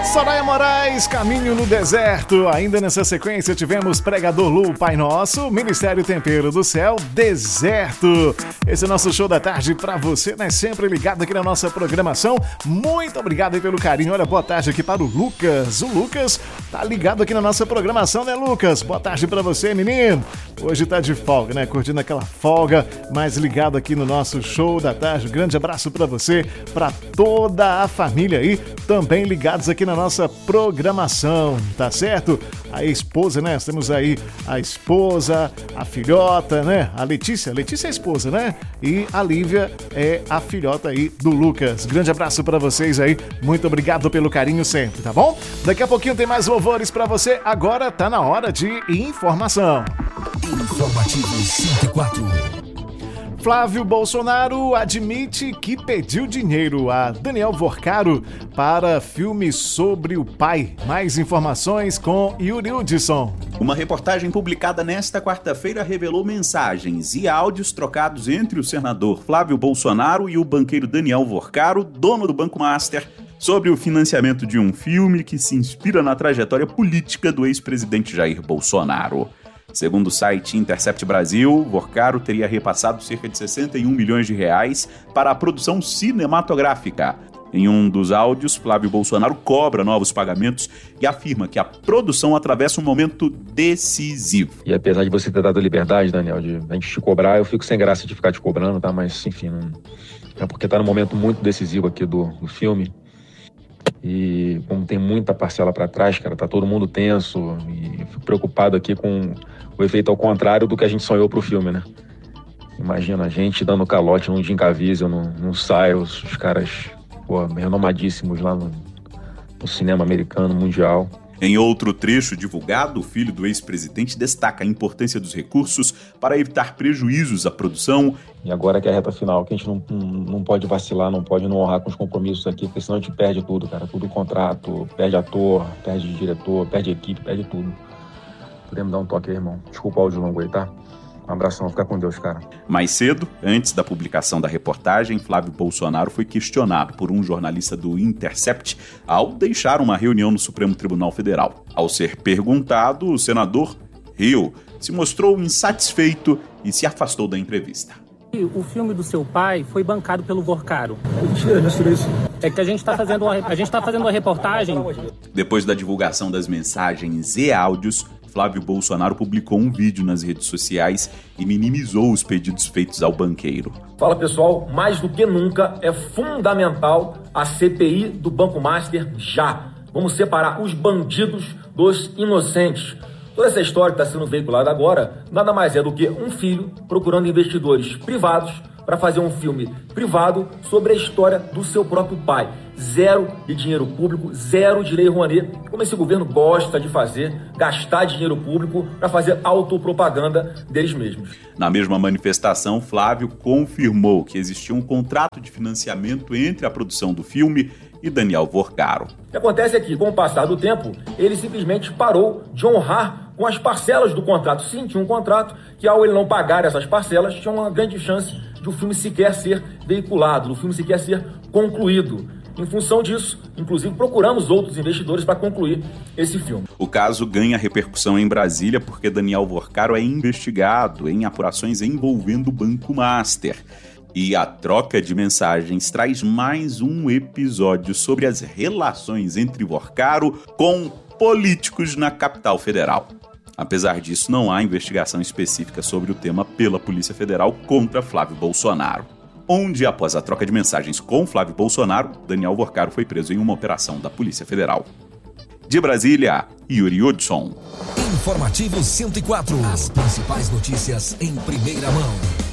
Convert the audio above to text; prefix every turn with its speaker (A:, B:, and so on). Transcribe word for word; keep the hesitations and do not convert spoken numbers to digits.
A: Soraya Moraes, Caminho no Deserto. Ainda nessa sequência tivemos Pregador Lu, Pai Nosso, Ministério Tempero do Céu, Deserto. Esse é o nosso show da tarde pra você, né? Sempre ligado aqui na nossa programação. Muito obrigado aí pelo carinho. Olha, boa tarde aqui para o Lucas. O Lucas tá ligado aqui na nossa programação, né, Lucas? Boa tarde pra você, menino. Hoje tá de folga, né? Curtindo aquela folga, mas ligado aqui no nosso show da tarde. Um grande abraço pra você, pra toda a família aí, também ligados aqui na nossa programação, tá certo? A esposa, né? Temos aí a esposa, a filhota, né? A Letícia, Letícia é a esposa, né? E a Lívia é a filhota aí do Lucas. Grande abraço pra vocês aí, muito obrigado pelo carinho sempre, tá bom? Daqui a pouquinho tem mais louvores pra você, agora tá na hora de informação.
B: Informativo cento e quatro.
A: Flávio Bolsonaro admite que pediu dinheiro a Daniel Vorcaro para filme sobre o pai. Mais informações com Yuri Hudson.
C: Uma reportagem publicada nesta quarta-feira revelou mensagens e áudios trocados entre o senador Flávio Bolsonaro e o banqueiro Daniel Vorcaro, dono do Banco Master, sobre o financiamento de um filme que se inspira na trajetória política do ex-presidente Jair Bolsonaro. Segundo o site Intercept Brasil, Vorcaro teria repassado cerca de sessenta e um milhões de reais para a produção cinematográfica. Em um dos áudios, Flávio Bolsonaro cobra novos pagamentos e afirma que a produção atravessa um momento decisivo.
D: E apesar de você ter dado a liberdade, Daniel, de a gente te cobrar, eu fico sem graça de ficar te cobrando, tá? Mas, enfim, não... é porque tá num momento muito decisivo aqui do, do filme. E como tem muita parcela para trás, cara, tá todo mundo tenso e fico preocupado aqui com o efeito ao contrário do que a gente sonhou pro filme, né? Imagina a gente dando calote num Jim Caviezel, num, num Cyrus, os caras, pô, renomadíssimos lá no, no cinema americano, mundial.
C: Em outro trecho divulgado, o filho do ex-presidente destaca a importância dos recursos para evitar prejuízos à produção.
D: E agora que é a reta final, que a gente não, não, não pode vacilar, não pode não honrar com os compromissos aqui, porque senão a gente perde tudo, cara. Tudo contrato, perde ator, perde diretor, perde equipe, perde tudo. Poder me dar um toque aí, irmão? Desculpa o áudio longo aí, tá? Um abração, fica com Deus, cara.
C: Mais cedo, antes da publicação da reportagem, Flávio Bolsonaro foi questionado por um jornalista do Intercept ao deixar uma reunião no Supremo Tribunal Federal. Ao ser perguntado, o senador riu, se mostrou insatisfeito e se afastou da entrevista.
E: O filme do seu pai foi bancado pelo Vorcaro.
F: Mentira, não isso.
E: É que a gente está fazendo uma, a gente tá fazendo uma reportagem.
C: Depois da divulgação das mensagens e áudios, Flávio Bolsonaro publicou um vídeo nas redes sociais e minimizou os pedidos feitos ao banqueiro.
G: Fala pessoal, mais do que nunca é fundamental a C P I do Banco Master já. Vamos separar os bandidos dos inocentes. Toda essa história que está sendo veiculada agora nada mais é do que um filho procurando investidores privados para fazer um filme privado sobre a história do seu próprio pai. Zero de dinheiro público, zero de lei Rouanet, como esse governo gosta de fazer, gastar dinheiro público para fazer autopropaganda deles mesmos.
C: Na mesma manifestação, Flávio confirmou que existia um contrato de financiamento entre a produção do filme e Daniel Vorcaro.
G: O que acontece é que, com o passar do tempo, ele simplesmente parou de honrar com as parcelas do contrato. Sim, tinha um contrato que, ao ele não pagar essas parcelas, tinha uma grande chance de o filme sequer ser veiculado, do filme sequer ser concluído. Em função disso, inclusive, procuramos outros investidores para concluir esse filme.
C: O caso ganha repercussão em Brasília porque Daniel Vorcaro é investigado em apurações envolvendo o Banco Master. E a troca de mensagens traz mais um episódio sobre as relações entre Vorcaro com políticos na capital federal. Apesar disso, não há investigação específica sobre o tema pela Polícia Federal contra Flávio Bolsonaro. Onde, após a troca de mensagens com Flávio Bolsonaro, Daniel Vorcaro foi preso em uma operação da Polícia Federal. De Brasília, Yuri Hudson.
B: Informativo cento e quatro. As principais notícias em primeira mão.